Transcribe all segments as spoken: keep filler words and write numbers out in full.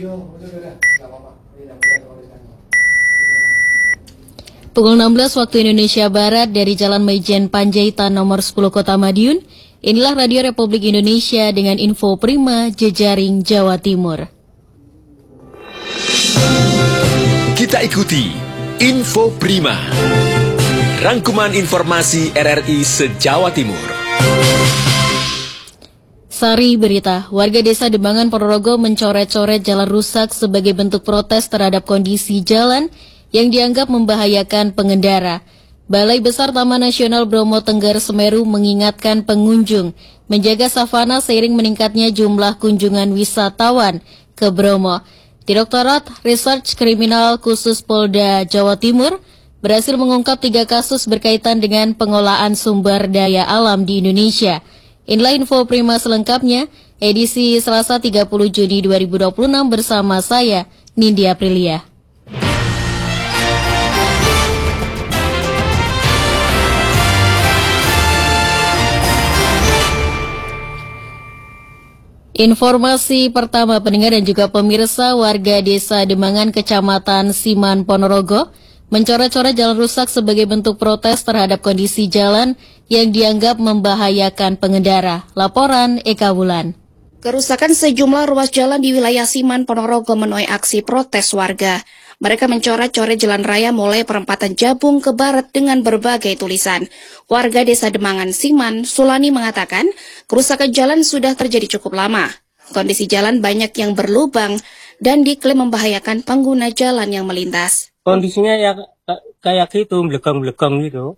Pukul enam belas waktu Indonesia Barat dari Jalan Maijen Panjaitan nomor sepuluh Kota Madiun. Inilah Radio Republik Indonesia dengan info prima jejaring Jawa Timur. Kita ikuti Info Prima, rangkuman informasi R R I se-Jawa Timur. Sari berita, warga desa Demangan Ponorogo mencoret-coret jalan rusak sebagai bentuk protes terhadap kondisi jalan yang dianggap membahayakan pengendara. Balai Besar Taman Nasional Bromo Tengger Semeru mengingatkan pengunjung menjaga savana seiring meningkatnya jumlah kunjungan wisatawan ke Bromo. Direktorat Research Kriminal Khusus Polda Jawa Timur berhasil mengungkap tiga kasus berkaitan dengan pengolahan sumber daya alam di Indonesia. Inilah info prima selengkapnya, edisi Selasa tiga puluh Juni dua ribu dua puluh enam bersama saya, Nindi Aprilia. Informasi pertama, pendengar dan juga pemirsa, warga desa Demangan, Kecamatan Siman, Ponorogo mencoret-coret jalan rusak sebagai bentuk protes terhadap kondisi jalan yang dianggap membahayakan pengendara. Laporan Eka Wulan. Kerusakan sejumlah ruas jalan di wilayah Siman, Ponorogo menuai aksi protes warga. Mereka mencoret-coret jalan raya mulai perempatan Jabung ke barat dengan berbagai tulisan. Warga desa Demangan Siman, Sulani mengatakan, kerusakan jalan sudah terjadi cukup lama. Kondisi jalan banyak yang berlubang dan diklaim membahayakan pengguna jalan yang melintas. Kondisinya ya kayak gitu, blegang-blegang gitu.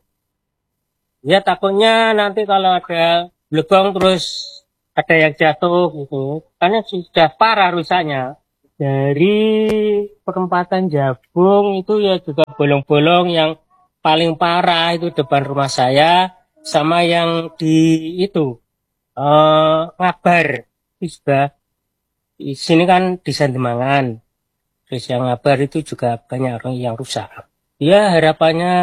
Ya takutnya nanti kalau ada blegang terus ada yang jatuh gitu. Karena sudah parah rusaknya. Dari perempatan Jabung itu ya juga bolong-bolong, yang paling parah itu depan rumah saya sama yang di itu uh, Ngabar. Sudah di sini kan di Demangan. Terus yang Ngabar itu juga banyak orang yang rusak. Ya harapannya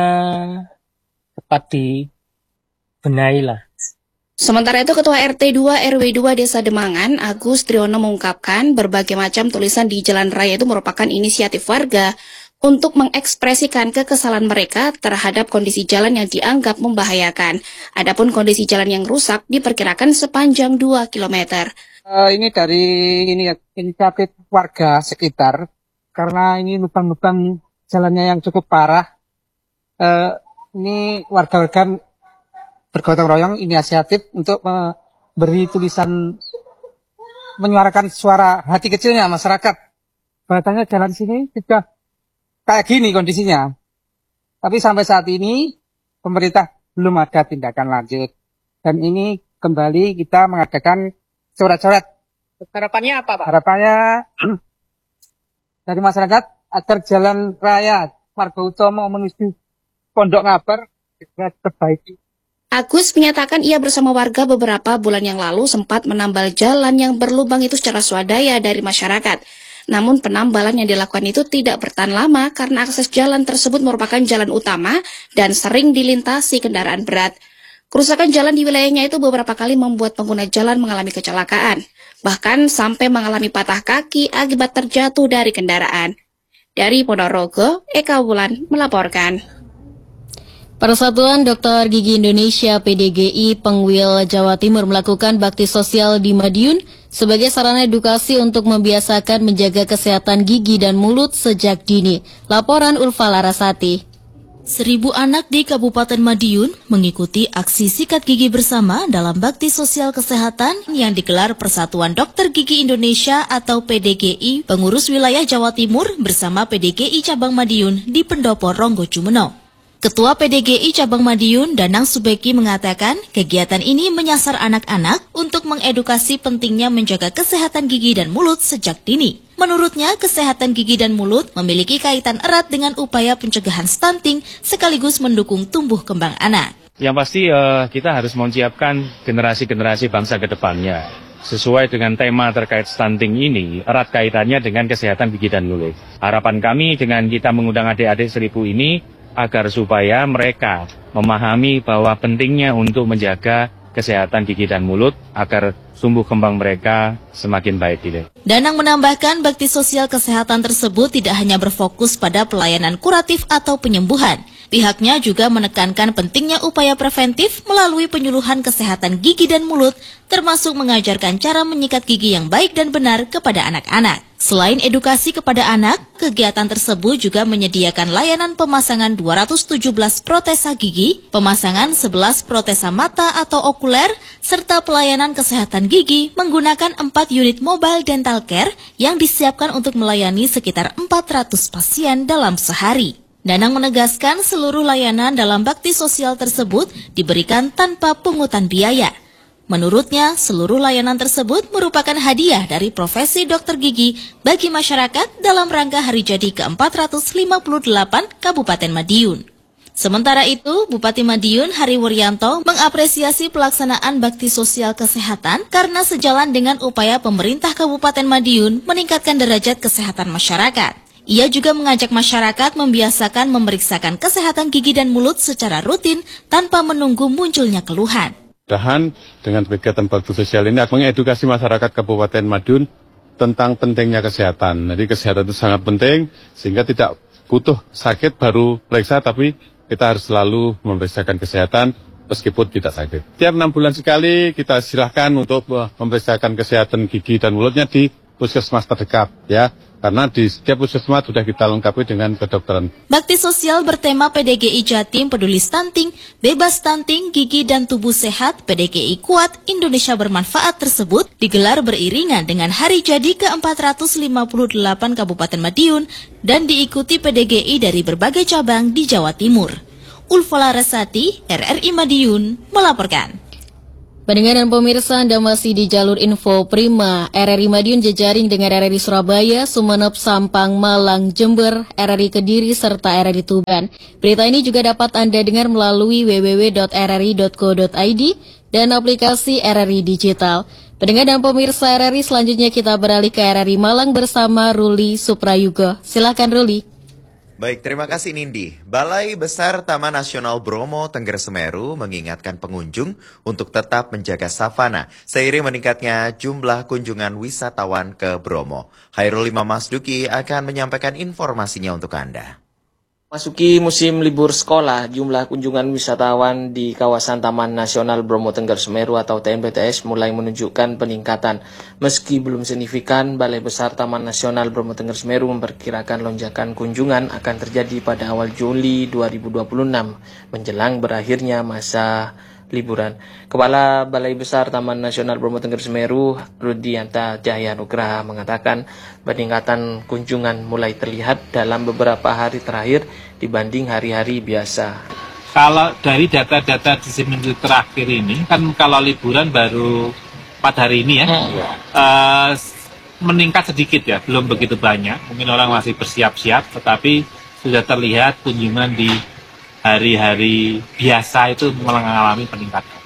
cepat dibenahi lah. Sementara itu, Ketua R T dua R W dua Desa Demangan, Agus Triono, mengungkapkan berbagai macam tulisan di jalan raya itu merupakan inisiatif warga untuk mengekspresikan kekesalan mereka terhadap kondisi jalan yang dianggap membahayakan. Adapun kondisi jalan yang rusak diperkirakan sepanjang dua kilometer. Uh, ini dari ini inisiatif warga sekitar, karena ini lubang-lubang jalannya yang cukup parah. Uh, ini warga-warga bergotong royong inisiatif untuk memberi tulisan menyuarakan suara hati kecilnya masyarakat. Bahasanya jalan sini sudah kayak gini kondisinya. Tapi sampai saat ini pemerintah belum ada tindakan lanjut. Dan ini kembali kita mengadakan coret-coret. Harapannya apa, Pak? Harapannya dari masyarakat agar jalan raya Marga Utomo menuju Pondok Ngabar segera diperbaiki. Agus menyatakan ia bersama warga beberapa bulan yang lalu sempat menambal jalan yang berlubang itu secara swadaya dari masyarakat. Namun penambalan yang dilakukan itu tidak bertahan lama karena akses jalan tersebut merupakan jalan utama dan sering dilintasi kendaraan berat. Kerusakan jalan di wilayahnya itu beberapa kali membuat pengguna jalan mengalami kecelakaan, bahkan sampai mengalami patah kaki akibat terjatuh dari kendaraan. Dari Ponorogo, Eka Wulan melaporkan. Persatuan Dokter Gigi Indonesia P D G I Pengwil Jawa Timur melakukan bakti sosial di Madiun sebagai sarana edukasi untuk membiasakan menjaga kesehatan gigi dan mulut sejak dini. Laporan Ulfa Larasati. Seribu anak di Kabupaten Madiun mengikuti aksi sikat gigi bersama dalam bakti sosial kesehatan yang digelar Persatuan Dokter Gigi Indonesia atau P D G I Pengurus Wilayah Jawa Timur bersama P D G I Cabang Madiun di Pendopo Ronggo Jumeno. Ketua P D G I Cabang Madiun, Danang Subeki, mengatakan kegiatan ini menyasar anak-anak untuk mengedukasi pentingnya menjaga kesehatan gigi dan mulut sejak dini. Menurutnya, kesehatan gigi dan mulut memiliki kaitan erat dengan upaya pencegahan stunting sekaligus mendukung tumbuh kembang anak. Yang pasti uh, kita harus menyiapkan generasi-generasi bangsa ke depannya. Sesuai dengan tema terkait stunting ini, erat kaitannya dengan kesehatan gigi dan mulut. Harapan kami dengan kita mengundang adik-adik seribu ini, agar supaya mereka memahami bahwa pentingnya untuk menjaga kesehatan gigi dan mulut agar tumbuh kembang mereka semakin baik gitu. Danang menambahkan bakti sosial kesehatan tersebut tidak hanya berfokus pada pelayanan kuratif atau penyembuhan. Pihaknya juga menekankan pentingnya upaya preventif melalui penyuluhan kesehatan gigi dan mulut, termasuk mengajarkan cara menyikat gigi yang baik dan benar kepada anak-anak. Selain edukasi kepada anak, kegiatan tersebut juga menyediakan layanan pemasangan dua ratus tujuh belas protesa gigi, pemasangan sebelas protesa mata atau okuler, serta pelayanan kesehatan gigi menggunakan empat unit mobile dental care yang disiapkan untuk melayani sekitar empat ratus pasien dalam sehari. Danang menegaskan seluruh layanan dalam bakti sosial tersebut diberikan tanpa pungutan biaya. Menurutnya, seluruh layanan tersebut merupakan hadiah dari profesi dokter gigi bagi masyarakat dalam rangka hari jadi ke empat ratus lima puluh delapan Kabupaten Madiun. Sementara itu, Bupati Madiun Hari Wuryanto mengapresiasi pelaksanaan bakti sosial kesehatan karena sejalan dengan upaya pemerintah Kabupaten Madiun meningkatkan derajat kesehatan masyarakat. Ia juga mengajak masyarakat membiasakan memeriksakan kesehatan gigi dan mulut secara rutin tanpa menunggu munculnya keluhan. Mudah-mudahan dengan kegiatan bakti sosial ini akan mengedukasi masyarakat Kabupaten Madiun tentang pentingnya kesehatan. Jadi kesehatan itu sangat penting sehingga tidak butuh sakit baru periksa, tapi kita harus selalu memeriksakan kesehatan meskipun tidak sakit. Tiap enam bulan sekali kita silahkan untuk memeriksakan kesehatan gigi dan mulutnya di puskesmas terdekat, ya, karena di setiap puskesmas sudah kita lengkapi dengan kedokteran. Bakti sosial bertema P D G I Jatim Peduli Stunting, Bebas Stunting, Gigi dan Tubuh Sehat, P D G I Kuat, Indonesia Bermanfaat tersebut digelar beriringan dengan hari jadi ke empat ratus lima puluh delapan Kabupaten Madiun dan diikuti P D G I dari berbagai cabang di Jawa Timur. Ulfa Larasati, R R I Madiun, melaporkan. Pendengar dan pemirsa, Anda masih di jalur Info Prima. R R I Madiun jejaring dengan R R I Surabaya, Sumeneb, Sampang, Malang, Jember, R R I Kediri, serta R R I Tuban. Berita ini juga dapat Anda dengar melalui w w w titik r r i titik co titik i d dan aplikasi R R I Digital. Pendengar dan pemirsa R R I, selanjutnya kita beralih ke R R I Malang bersama Ruli Suprayugo. Silakan Ruli. Baik, terima kasih Nindi. Balai Besar Taman Nasional Bromo Tengger Semeru mengingatkan pengunjung untuk tetap menjaga savana seiring meningkatnya jumlah kunjungan wisatawan ke Bromo. Hairul Imam Masduki akan menyampaikan informasinya untuk Anda. Masuki musim libur sekolah, jumlah kunjungan wisatawan di kawasan Taman Nasional Bromo Tengger Semeru atau T N B T S mulai menunjukkan peningkatan. Meski belum signifikan, Balai Besar Taman Nasional Bromo Tengger Semeru memperkirakan lonjakan kunjungan akan terjadi pada awal Juli dua ribu dua puluh enam, menjelang berakhirnya masa liburan. Kepala Balai Besar Taman Nasional Bromo Tengger Semeru, Rudianta Jaya Nugraha, mengatakan peningkatan kunjungan mulai terlihat dalam beberapa hari terakhir dibanding hari-hari biasa. Kalau dari data-data di seminggu terakhir ini, kan kalau liburan baru empat hari ini ya, hmm. uh, meningkat sedikit ya, belum begitu banyak. Mungkin orang masih bersiap-siap, tetapi sudah terlihat kunjungan di hari-hari biasa itu mengalami peningkatan.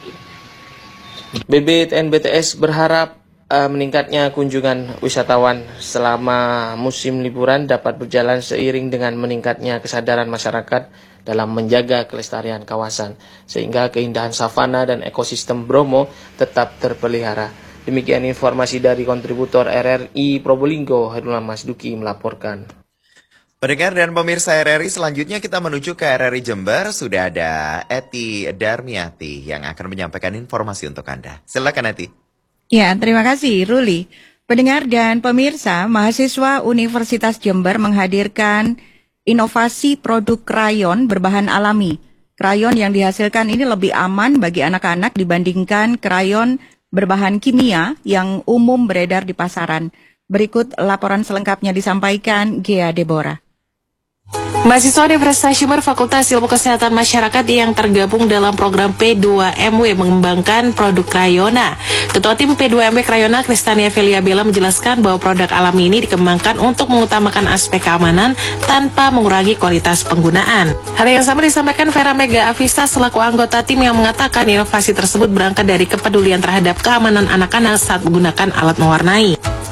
B B T N B T S berharap uh, meningkatnya kunjungan wisatawan selama musim liburan dapat berjalan seiring dengan meningkatnya kesadaran masyarakat dalam menjaga kelestarian kawasan, sehingga keindahan savana dan ekosistem Bromo tetap terpelihara. Demikian informasi dari kontributor R R I Probolinggo, Hairul Masduki melaporkan. Pendengar dan pemirsa R R I, selanjutnya kita menuju ke R R I Jember. Sudah ada Eti Darmiati yang akan menyampaikan informasi untuk Anda. Silakan Eti. Ya, terima kasih Ruli. Pendengar dan pemirsa, mahasiswa Universitas Jember menghadirkan inovasi produk krayon berbahan alami. Krayon yang dihasilkan ini lebih aman bagi anak-anak dibandingkan krayon berbahan kimia yang umum beredar di pasaran. Berikut laporan selengkapnya disampaikan Gea Deborah. Mahasiswa Universitas Jember Fakultas Ilmu Kesehatan Masyarakat yang tergabung dalam program P dua M W mengembangkan produk Krayona. Ketua tim P dua M W Krayona, Kristania Velia Bella, menjelaskan bahwa produk alami ini dikembangkan untuk mengutamakan aspek keamanan tanpa mengurangi kualitas penggunaan. Hal yang sama disampaikan Vera Mega Avista selaku anggota tim yang mengatakan inovasi tersebut berangkat dari kepedulian terhadap keamanan anak-anak saat menggunakan alat mewarnai.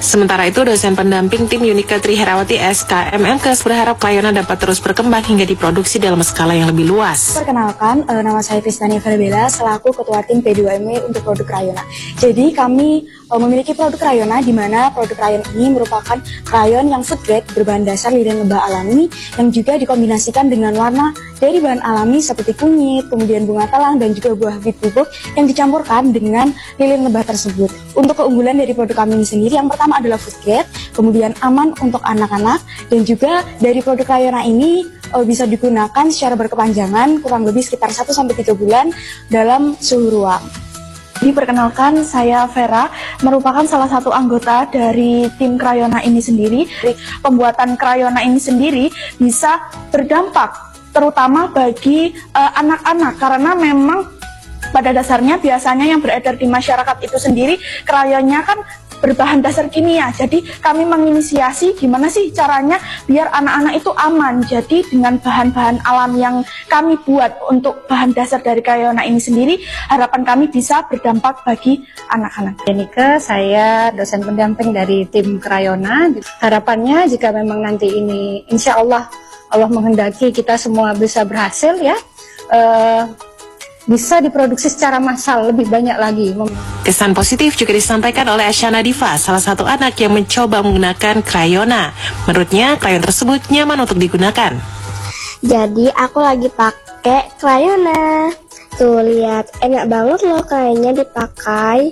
Sementara itu, dosen pendamping tim Yunika Triherawati S K M M Kes berharap Krayona dapat terus berkembang hingga diproduksi dalam skala yang lebih luas. Perkenalkan, e, nama saya Kristania Farbella selaku Ketua Tim P dua M W untuk produk Krayona. Jadi kami e, memiliki produk Krayona di mana produk krayon ini merupakan krayon yang food grade berbahan dasar lilin lebah alami yang juga dikombinasikan dengan warna dari bahan alami seperti kunyit, kemudian bunga telang dan juga buah bit bubuk yang dicampurkan dengan lilin lebah tersebut. Untuk keunggulan dari produk kami ini sendiri, yang pertama adalah food grade, kemudian aman untuk anak-anak, dan juga dari produk Krayona ini e, bisa digunakan secara berkepanjangan kurang lebih sekitar satu sampai tiga bulan dalam suhu ruang. Diperkenalkan, saya Vera, merupakan salah satu anggota dari tim Krayona ini sendiri. Pembuatan Krayona ini sendiri bisa berdampak terutama bagi anak-anak, karena memang pada dasarnya biasanya yang beredar di masyarakat itu sendiri krayonnya kan berbahan dasar kimia. Jadi kami menginisiasi gimana sih caranya biar anak-anak itu aman. Jadi dengan bahan-bahan alam yang kami buat untuk bahan dasar dari Krayona ini sendiri, harapan kami bisa berdampak bagi anak-anak. Yenika, saya dosen pendamping dari tim Krayona. Harapannya jika memang nanti ini insya Allah Allah menghendaki kita semua bisa berhasil ya, uh, bisa diproduksi secara massal lebih banyak lagi. Kesan positif juga disampaikan oleh Asyana Diva, salah satu anak yang mencoba menggunakan Krayona. Menurutnya, krayon tersebut nyaman untuk digunakan. Jadi, aku lagi pakai Krayona. Tuh, lihat. Enak banget loh kayaknya dipakai.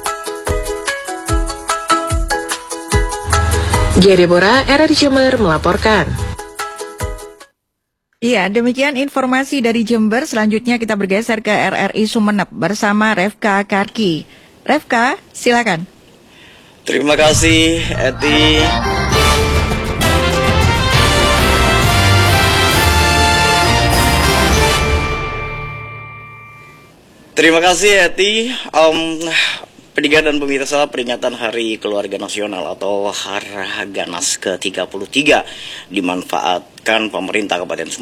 Gia Deborah, R R I Jember melaporkan. Iya, demikian informasi dari Jember. Selanjutnya kita bergeser ke R R I Sumeneb bersama Refka Karki. Refka, silakan. Terima kasih, Eti. Terima kasih, Eti. Um, Pendengar dan pemirsa, peringatan Hari Keluarga Nasional atau Harganas ke tiga puluh tiga dimanfaatkan pemerintah Kabupaten Sumeneb